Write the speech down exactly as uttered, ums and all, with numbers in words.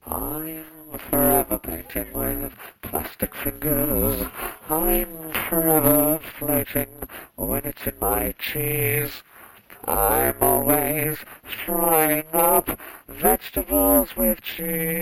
I'm forever painting with plastic fingers. I'm forever floating when it's in my cheese. I'm always frying up vegetables with cheese.